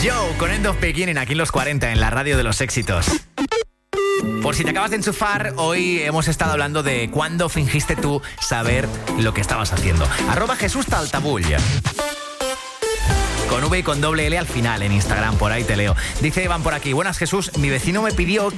Joe con End of Beginning aquí en los 40 en la radio de los éxitos. Por si te acabas de enchufar, hoy hemos estado hablando de cuándo fingiste tú saber lo que estabas haciendo. @JesúsTaltabull. Con V y con doble L al final en Instagram, por ahí te leo. Dice Iván por aquí: buenas Jesús, mi vecino me pidió